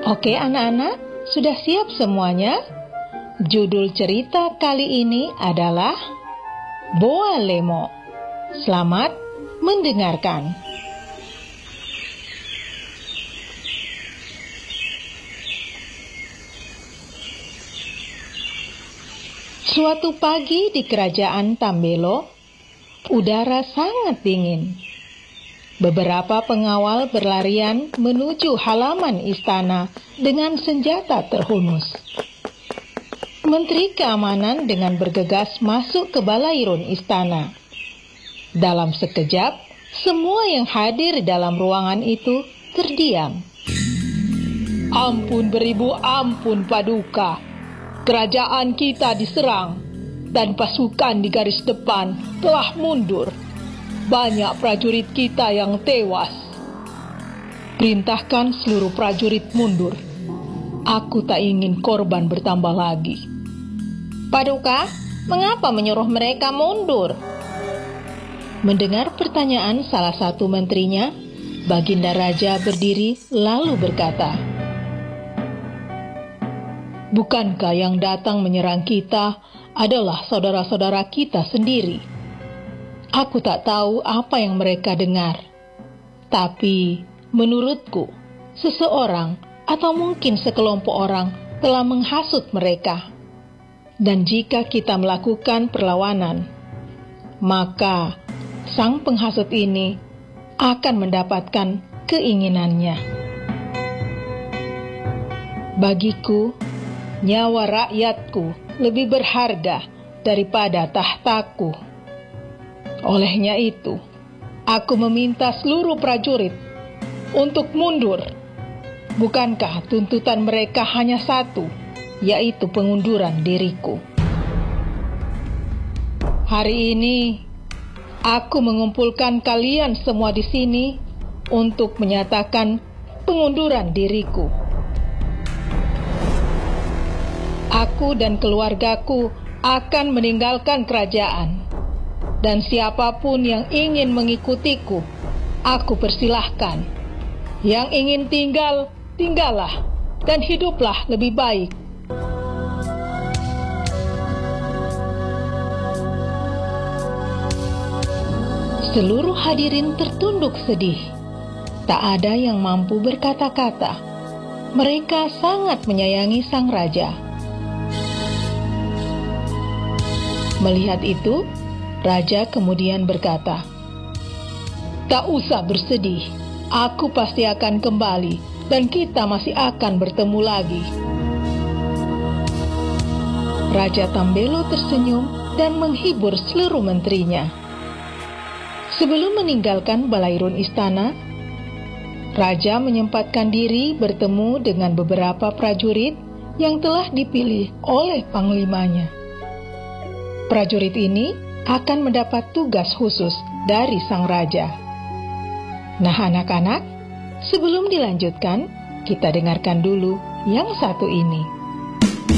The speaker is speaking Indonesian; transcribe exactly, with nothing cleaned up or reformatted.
Oke anak-anak, sudah siap semuanya? Judul cerita kali ini adalah Boa Lemo. Selamat mendengarkan. Suatu pagi di kerajaan Tambelo, udara sangat dingin. Beberapa pengawal berlarian menuju halaman istana dengan senjata terhunus. Menteri Keamanan dengan bergegas masuk ke balairun istana. Dalam sekejap, semua yang hadir dalam ruangan itu terdiam. Ampun beribu ampun Paduka, kerajaan kita diserang dan pasukan di garis depan telah mundur. Banyak prajurit kita yang tewas. Perintahkan seluruh prajurit mundur. Aku tak ingin korban bertambah lagi. Paduka, mengapa menyuruh mereka mundur? Mendengar pertanyaan salah satu menterinya, Baginda Raja berdiri lalu berkata, "Bukankah yang datang menyerang kita adalah saudara-saudara kita sendiri? Aku tak tahu apa yang mereka dengar, tapi menurutku, seseorang atau mungkin sekelompok orang telah menghasut mereka. Dan jika kita melakukan perlawanan, maka sang penghasut ini akan mendapatkan keinginannya. Bagiku, nyawa rakyatku lebih berharga daripada tahtaku. Olehnya itu, aku meminta seluruh prajurit untuk mundur. Bukankah tuntutan mereka hanya satu, yaitu pengunduran diriku? Hari ini, aku mengumpulkan kalian semua di sini untuk menyatakan pengunduran diriku. Aku dan keluargaku akan meninggalkan kerajaan. Dan siapapun yang ingin mengikutiku, aku persilahkan. Yang ingin tinggal, tinggallah, dan hiduplah lebih baik." Seluruh hadirin tertunduk sedih. Tak ada yang mampu berkata-kata. Mereka sangat menyayangi sang raja. Melihat itu, Raja kemudian berkata, "Tak usah bersedih, aku pasti akan kembali dan kita masih akan bertemu lagi." Raja Tambelo tersenyum dan menghibur seluruh menterinya. Sebelum meninggalkan balairun istana, Raja menyempatkan diri bertemu dengan beberapa prajurit yang telah dipilih oleh panglimanya. Prajurit ini akan mendapat tugas khusus dari sang raja. Nah anak-anak, sebelum dilanjutkan, kita dengarkan dulu yang satu ini.